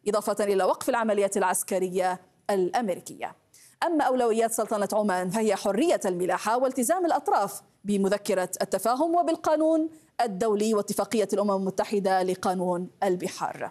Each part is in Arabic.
إضافة إلى وقف العمليات العسكرية الأمريكية. أما أولويات سلطنة عمان فهي حرية الملاحة والتزام الأطراف بمذكرة التفاهم وبالقانون الدولي واتفاقية الأمم المتحدة لقانون البحار.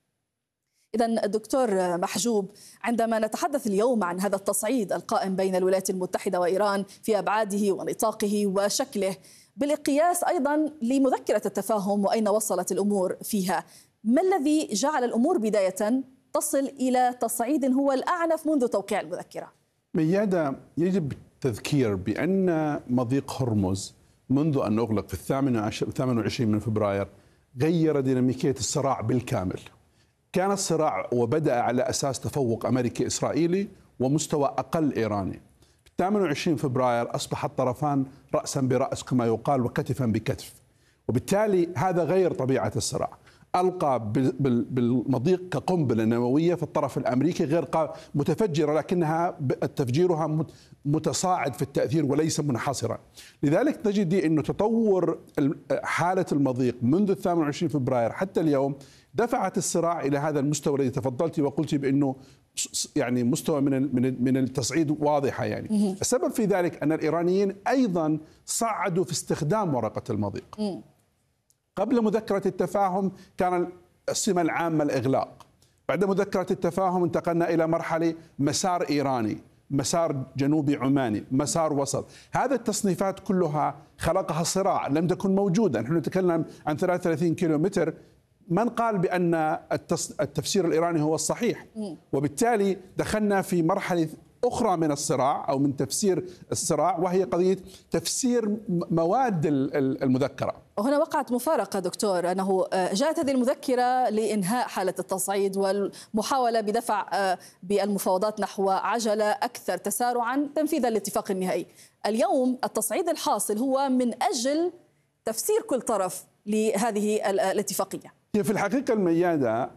إذن دكتور محجوب، عندما نتحدث اليوم عن هذا التصعيد القائم بين الولايات المتحدة وإيران في أبعاده ونطاقه وشكله، بالقياس أيضا لمذكرة التفاهم وأين وصلت الأمور فيها، ما الذي جعل الأمور بداية تصل إلى تصعيد هو الأعنف منذ توقيع المذكرة؟ ميادة، يجب التذكير بأن مضيق هرمز منذ أن أغلق في 28 من فبراير غير ديناميكية الصراع بالكامل. كان الصراع وبدأ على أساس تفوق أمريكي إسرائيلي ومستوى أقل إيراني. في 28 فبراير أصبح الطرفان رأسا برأس كما يقال وكتفا بكتف، وبالتالي هذا غير طبيعة الصراع. ألقى بالمضيق كقنبلة نووية في الطرف الأمريكي غير متفجرة، لكنها تفجيرها متصاعد في التأثير وليس منحصرا. لذلك تجد أن تطور حالة المضيق منذ 28 فبراير حتى اليوم دفعت الصراع إلى هذا المستوى الذي تفضلت وقلت بأنه يعني مستوى من التصعيد واضحة. يعني السبب في ذلك أن الإيرانيين أيضا صعدوا في استخدام ورقة المضيق. قبل مذكرة التفاهم كان السمة العامة الإغلاق. بعد مذكرة التفاهم انتقلنا إلى مرحلة مسار إيراني، مسار جنوبي عماني، مسار وسط. هذه التصنيفات كلها خلقها صراع لم تكن موجودة. نحن نتكلم عن 33 كيلومتر. من قال بأن التفسير الإيراني هو الصحيح؟ وبالتالي دخلنا في مرحلة أخرى من الصراع أو من تفسير الصراع، وهي قضية تفسير مواد المذكرة. وهنا وقعت مفارقة دكتور، أنه جاءت هذه المذكرة لإنهاء حالة التصعيد والمحاولة بدفع بالمفاوضات نحو عجلة أكثر تسارعا تنفيذا للاتفاق النهائي. اليوم التصعيد الحاصل هو من أجل تفسير كل طرف لهذه الاتفاقية. في الحقيقة الميادة،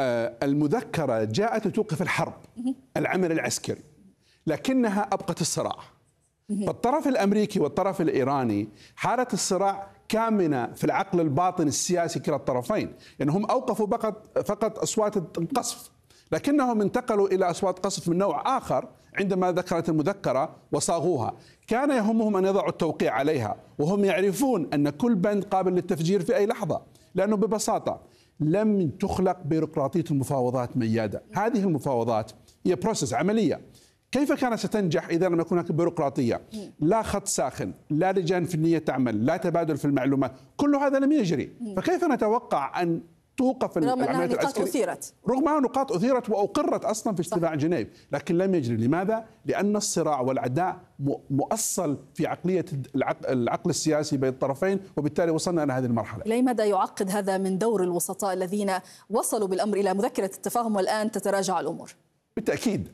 المذكرة جاءت لتوقف الحرب، العمل العسكري، لكنها أبقت الصراع. فالطرف الأمريكي والطرف الإيراني حالة الصراع كامنة في العقل الباطن السياسي كلا الطرفين، يعني هم أوقفوا فقط أصوات القصف، لكنهم انتقلوا إلى أصوات قصف من نوع آخر عندما ذكرت المذكرة وصاغوها. كان يهمهم أن يضعوا التوقيع عليها وهم يعرفون أن كل بند قابل للتفجير في أي لحظة، لأنه ببساطة لم تخلق بيروقراطية المفاوضات ميادة. هذه المفاوضات هي بروسس، عملية. كيف كانت ستنجح إذا لم يكن هناك بيروقراطية؟ لا خط ساخن، لا لجان فنية تعمل، لا تبادل في المعلومات، كل هذا لم يجري. فكيف نتوقع أن توقف العمليات العسكرية رغم أنها نقاط أثيرت وأقرت أصلا في اجتماع جنيف، لكن لم يجري. لماذا؟ لأن الصراع والعداء مؤصل في عقلية العقل السياسي بين الطرفين، وبالتالي وصلنا إلى هذه المرحلة. إلى مدى يعقد هذا من دور الوسطاء الذين وصلوا بالأمر إلى مذكرة التفاهم والآن تتراجع الأمور؟ بالتأكيد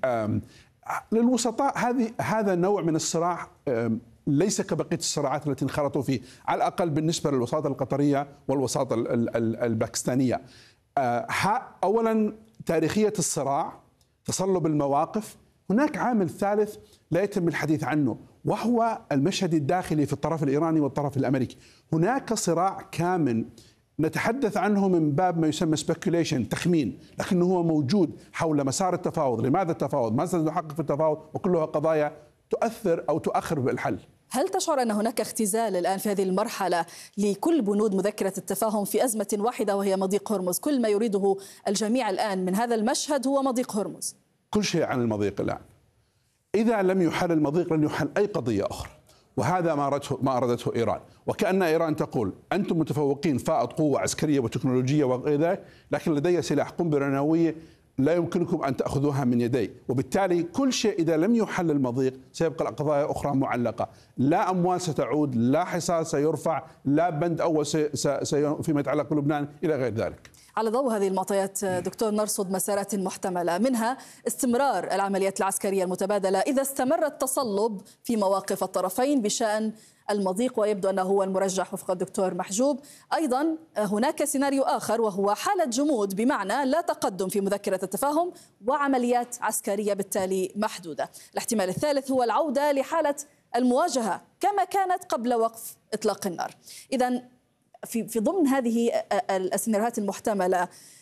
للوسطاء هذا نوع من الصراع ليس كبقية الصراعات التي انخرطوا فيه، على الأقل بالنسبة للوساطة القطرية والوساطة الباكستانية. أولا تاريخية الصراع، تصلب المواقف. هناك عامل ثالث لا يتم الحديث عنه، وهو المشهد الداخلي في الطرف الإيراني والطرف الأمريكي. هناك صراع كامن نتحدث عنه من باب ما يسمى speculation، تخمين، لكنه هو موجود حول مسار التفاوض. لماذا التفاوض؟ ماذا سنحقق في التفاوض؟ وكلها قضايا تؤثر أو تؤخر بالحل. هل تشعر أن هناك اختزال الآن في هذه المرحلة لكل بنود مذكرة التفاهم في أزمة واحدة وهي مضيق هرمز؟ كل ما يريده الجميع الآن من هذا المشهد هو مضيق هرمز. كل شيء عن المضيق الآن. إذا لم يحل المضيق لن يحل أي قضية أخرى، وهذا ما أرادته إيران. وكأن إيران تقول أنتم متفوقين فائض قوة عسكرية وتكنولوجية وغير ذلك، لكن لدي سلاح قنبلة نووية لا يمكنكم أن تأخذوها من يدي. وبالتالي كل شيء إذا لم يحل المضيق سيبقى قضايا أخرى معلقة. لا أموال ستعود، لا حصار سيرفع، لا بند أول فيما يتعلق بلبنان إلى غير ذلك. على ضوء هذه المعطيات دكتور، نرصد مسارات محتملة، منها استمرار العمليات العسكرية المتبادلة إذا استمر التصلب في مواقف الطرفين بشأن المضيق، ويبدو أنه هو المرجح وفق الدكتور محجوب. أيضا هناك سيناريو آخر وهو حالة جمود، بمعنى لا تقدم في مذكرة التفاهم وعمليات عسكرية بالتالي محدودة. الاحتمال الثالث هو العودة لحالة المواجهة كما كانت قبل وقف إطلاق النار. إذن في ضمن هذه السيناريوهات المحتملة،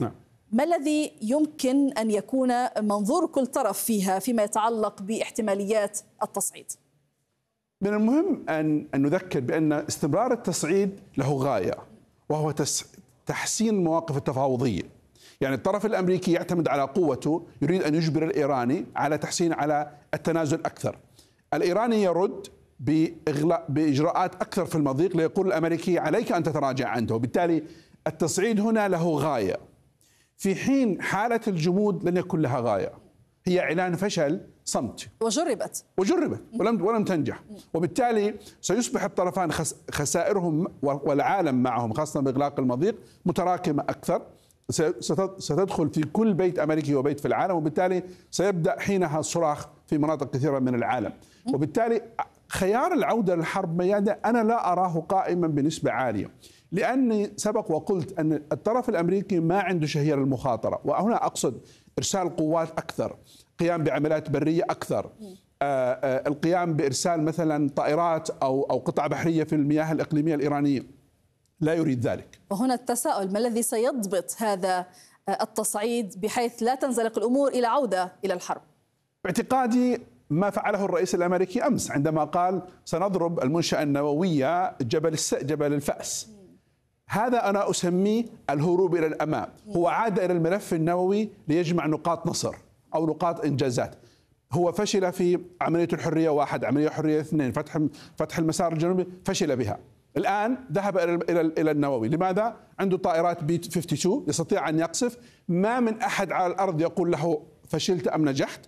ما الذي يمكن أن يكون منظور كل طرف فيها فيما يتعلق باحتماليات التصعيد؟ من المهم أن نذكر بأن استمرار التصعيد له غاية، وهو تحسين المواقف التفاوضية. يعني الطرف الأمريكي يعتمد على قوته، يريد أن يجبر الإيراني على تحسين، على التنازل أكثر. الإيراني يرد بإجراءات أكثر في المضيق ليقول الأمريكي عليك أن تتراجع عنه، وبالتالي التصعيد هنا له غاية، في حين حالة الجمود لن يكون لها غاية، هي إعلان فشل صمت. وجربت ولم تنجح، وبالتالي سيصبح الطرفان خسائرهم والعالم معهم خاصة بإغلاق المضيق متراكمة أكثر، ستدخل في كل بيت أمريكي وبيت في العالم، وبالتالي سيبدأ حينها الصراخ في مناطق كثيرة من العالم. وبالتالي خيار العودة للحرب ميادة أنا لا أراه قائما بنسبة عالية، لأني سبق وقلت أن الطرف الأمريكي ما عنده شهية للمخاطرة، وهنا أقصد إرسال قوات أكثر، قيام بعمليات برية أكثر، القيام بإرسال مثلا طائرات أو قطع بحرية في المياه الإقليمية الإيرانية، لا يريد ذلك. وهنا التساؤل، ما الذي سيضبط هذا التصعيد بحيث لا تنزلق الأمور إلى عودة إلى الحرب؟ باعتقادي ما فعله الرئيس الأمريكي أمس عندما قال سنضرب المنشأة النووية جبل الفأس. هذا أنا أسميه الهروب إلى الأمام. هو عاد إلى الملف النووي ليجمع نقاط نصر أو نقاط إنجازات. هو فشل في عملية الحرية 1، عملية حرية 2، فتح المسار الجنوبي، فشل بها. الآن ذهب إلى النووي. لماذا؟ عنده طائرات بي 52 يستطيع أن يقصف. ما من أحد على الأرض يقول له فشلت أم نجحت،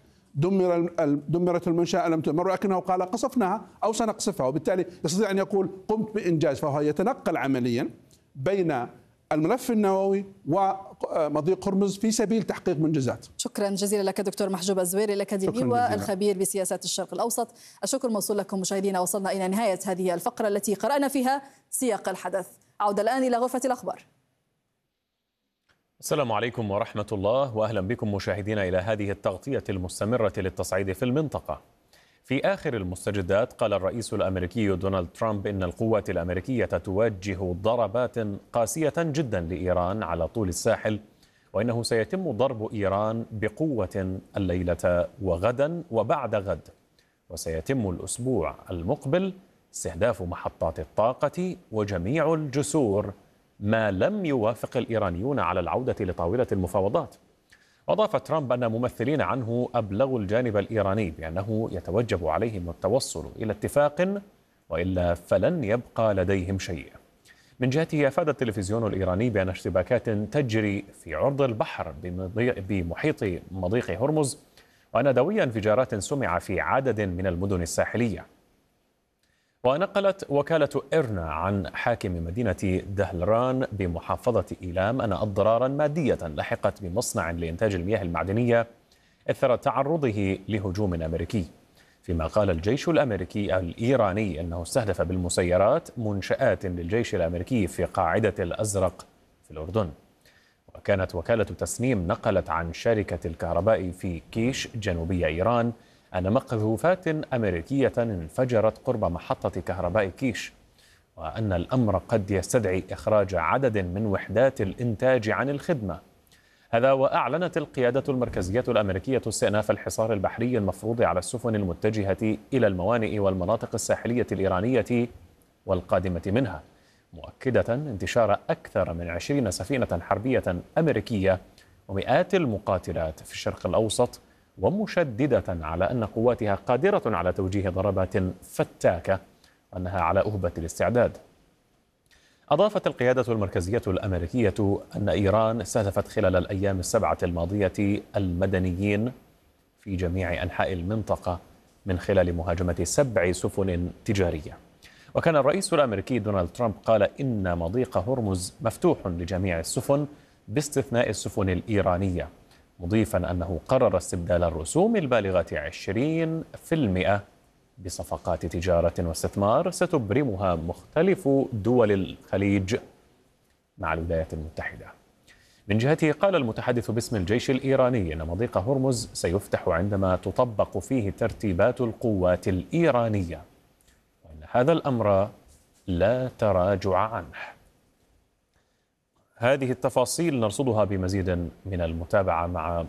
دمرت المنشأة لم تدمر، ولكنه قال قصفناها أو سنقصفها، وبالتالي يستطيع أن يقول قمت بإنجاز. فهو يتنقل عمليا بين الملف النووي ومضيق هرمز في سبيل تحقيق منجزات. شكرا جزيلا لك دكتور محجوب الزويري الأكاديمي والخبير بسياسات الشرق الأوسط. الشكر موصول لكم مشاهدينا. وصلنا إلى نهاية هذه الفقرة التي قرأنا فيها سياق الحدث. عودة الآن إلى غرفة الأخبار. السلام عليكم ورحمة الله، وأهلا بكم مشاهدينا إلى هذه التغطية المستمرة للتصعيد في المنطقة. في آخر المستجدات قال الرئيس الأمريكي دونالد ترامب إن القوات الأمريكية توجه ضربات قاسية جدا لإيران على طول الساحل، وإنه سيتم ضرب إيران بقوة الليلة وغدا وبعد غد، وسيتم الأسبوع المقبل استهداف محطات الطاقة وجميع الجسور ما لم يوافق الإيرانيون على العودة لطاولة المفاوضات. وأضاف ترامب أن ممثلين عنه أبلغوا الجانب الإيراني بأنه يتوجب عليهم التوصل إلى اتفاق، وإلا فلن يبقى لديهم شيء. من جهته أفاد التلفزيون الإيراني بأن اشتباكات تجري في عرض البحر بمحيط مضيق هرمز، وأن دوي انفجارات سمع في عدد من المدن الساحلية. ونقلت وكالة إيرنا عن حاكم مدينة دهلران بمحافظة إيلام أن أضرارا مادية لحقت بمصنع لإنتاج المياه المعدنية إثر تعرضه لهجوم أمريكي، فيما قال الجيش الأمريكي الإيراني أنه استهدف بالمسيرات منشآت للجيش الأمريكي في قاعدة الأزرق في الأردن. وكانت وكالة تسنيم نقلت عن شركة الكهرباء في كيش جنوبي إيران أن مقذوفات أمريكية انفجرت قرب محطة كهرباء كيش، وأن الأمر قد يستدعي إخراج عدد من وحدات الإنتاج عن الخدمة. هذا وأعلنت القيادة المركزية الأمريكية استئناف الحصار البحري المفروض على السفن المتجهة إلى الموانئ والمناطق الساحلية الإيرانية والقادمة منها، مؤكدة انتشار أكثر من 20 سفينة حربية أمريكية ومئات المقاتلات في الشرق الأوسط، ومشددة على أن قواتها قادرة على توجيه ضربات فتاكة وأنها على أهبة الاستعداد. أضافت القيادة المركزية الأمريكية أن إيران استهدفت خلال الأيام السبعة الماضية المدنيين في جميع أنحاء المنطقة من خلال مهاجمة 7 سفن تجارية. وكان الرئيس الأمريكي دونالد ترامب قال إن مضيق هرمز مفتوح لجميع السفن باستثناء السفن الإيرانية، مضيفا أنه قرر استبدال الرسوم البالغة 20% بصفقات تجارة واستثمار ستبرمها مختلف دول الخليج مع الولايات المتحدة. من جهته قال المتحدث باسم الجيش الإيراني أن مضيق هرمز سيفتح عندما تطبق فيه ترتيبات القوات الإيرانية، وأن هذا الأمر لا تراجع عنه. هذه التفاصيل نرصدها بمزيد من المتابعة مع